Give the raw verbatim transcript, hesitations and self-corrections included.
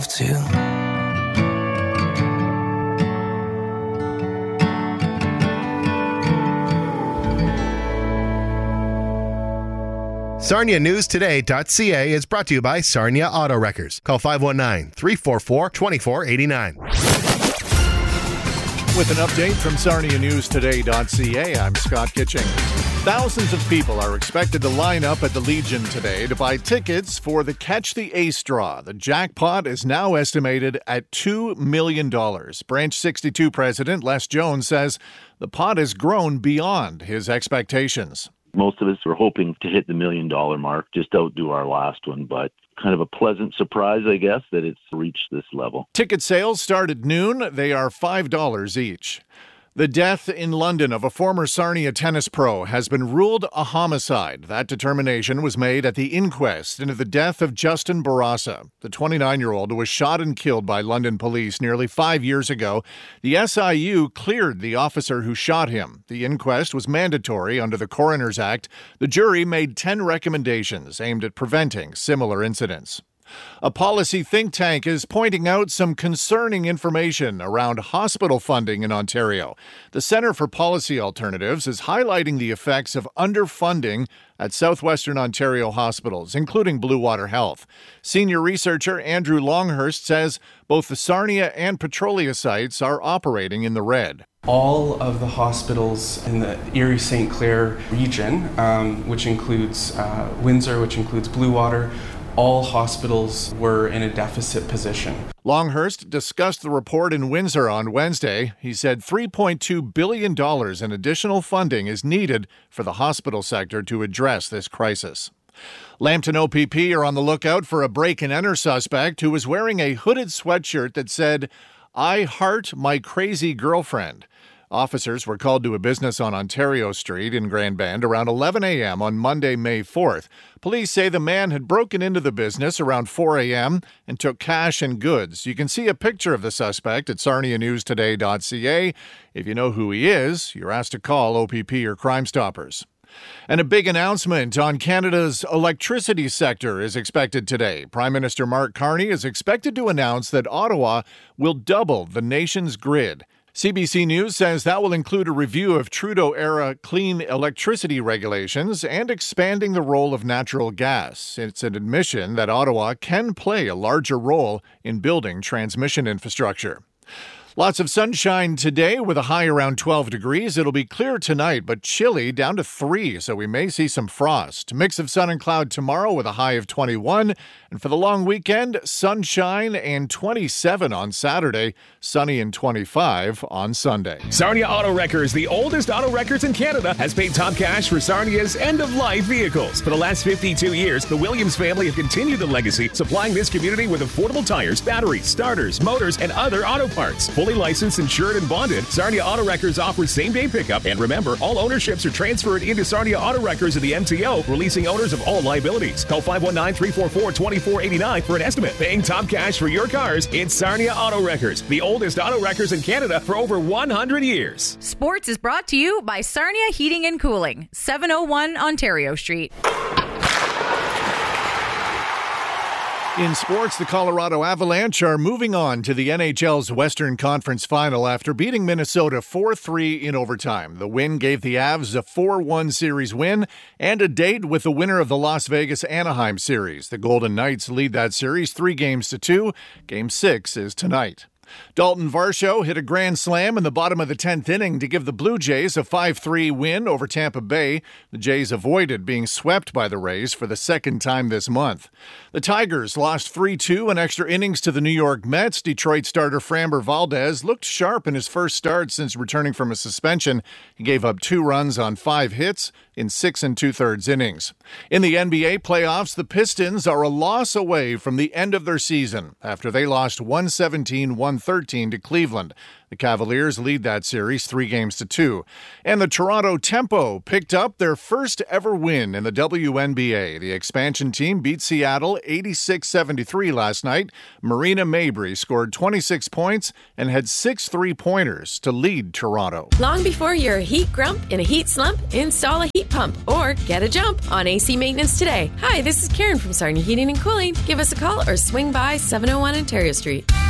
have to. Sarnia News Today dot C A is brought to you by Sarnia Auto Wreckers. Call five one nine, three four four, two four eight nine. With an update from Sarnia News Today dot C A, I'm Scott Kitching. Thousands of people are expected to line up at the Legion today to buy tickets for the Catch the Ace draw. The jackpot is now estimated at two million dollars. Branch sixty-two President Les Jones says the pot has grown beyond his expectations. Most of us were hoping to hit the million dollar mark, just outdo our last one, but kind of a pleasant surprise, I guess, that it's reached this level. Ticket sales start at noon. They are five dollars each. The death in London of a former Sarnia tennis pro has been ruled a homicide. That determination was made at the inquest into the death of Justin Barasa. The twenty-nine-year-old was shot and killed by London police nearly five years ago. The S I U cleared the officer who shot him. The inquest was mandatory under the Coroner's Act. The jury made ten recommendations aimed at preventing similar incidents. A policy think tank is pointing out some concerning information around hospital funding in Ontario. The Centre for Policy Alternatives is highlighting the effects of underfunding at southwestern Ontario hospitals, including Blue Water Health. Senior researcher Andrew Longhurst says both the Sarnia and Petrolia sites are operating in the red. All of the hospitals in the Erie-Saint Clair region, um, which includes uh, Windsor, which includes Blue Water, all hospitals were in a deficit position. Longhurst discussed the report in Windsor on Wednesday. He said three point two billion dollars in additional funding is needed for the hospital sector to address this crisis. Lambton O P P are on the lookout for a break-and-enter suspect who was wearing a hooded sweatshirt that said, "I heart my crazy girlfriend." Officers were called to a business on Ontario Street in Grand Bend around eleven a.m. on Monday, May fourth. Police say the man had broken into the business around four a.m. and took cash and goods. You can see a picture of the suspect at Sarnia News Today dot C A. If you know who he is, you're asked to call O P P or Crime Stoppers. And a big announcement on Canada's electricity sector is expected today. Prime Minister Mark Carney is expected to announce that Ottawa will double the nation's grid. C B C News says that will include a review of Trudeau-era clean electricity regulations and expanding the role of natural gas. It's an admission that Ottawa can play a larger role in building transmission infrastructure. Lots of sunshine today with a high around twelve degrees. It'll be clear tonight, but chilly down to three, so we may see some frost. Mix of sun and cloud tomorrow with a high of twenty-one. And for the long weekend, sunshine and twenty-seven on Saturday, sunny and twenty-five on Sunday. Sarnia Auto Wreckers, the oldest auto wreckers in Canada, has paid top cash for Sarnia's end-of-life vehicles. For the last fifty-two years, the Williams family have continued the legacy, supplying this community with affordable tires, batteries, starters, motors, and other auto parts. Fully licensed, insured, and bonded, Sarnia Auto Wreckers offers same-day pickup. And remember, all ownerships are transferred into Sarnia Auto Wreckers of the M T O, releasing owners of all liabilities. Call five one nine, three four four, two four eight nine for an estimate. Paying top cash for your cars, it's Sarnia Auto Wreckers, the oldest auto wreckers in Canada for over one hundred years. Sports is brought to you by Sarnia Heating and Cooling, seven oh one Ontario Street. In sports, the Colorado Avalanche are moving on to the N H L's Western Conference Final after beating Minnesota four three in overtime. The win gave the Avs a four one series win and a date with the winner of the Las Vegas-Anaheim series. The Golden Knights lead that series three games to two. Game six is tonight. Dalton Varsho hit a grand slam in the bottom of the tenth inning to give the Blue Jays a five three win over Tampa Bay. The Jays avoided being swept by the Rays for the second time this month. The Tigers lost three two in extra innings to the New York Mets. Detroit starter Framber Valdez looked sharp in his first start since returning from a suspension. He gave up two runs on five hits in six and two-thirds innings. In the N B A playoffs, the Pistons are a loss away from the end of their season after they lost one seventeen one twenty-one thirteen to Cleveland. The Cavaliers lead that series three games to two. And the Toronto Tempo picked up their first ever win in the W N B A. The expansion team beat Seattle eighty-six seventy-three last night. Marina Mabrey scored twenty-six points and had six three-pointers to lead Toronto. Long before you're a heat grump in a heat slump, install a heat pump or get a jump on A C maintenance today. Hi, this is Karen from Sarnia Heating and Cooling. Give us a call or swing by seven oh one Ontario Street.